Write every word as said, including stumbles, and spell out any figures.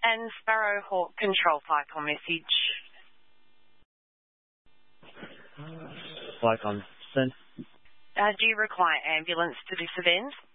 and Sparrowhawk control Flycon message. Flycon sent. Uh, do you require ambulance to this event?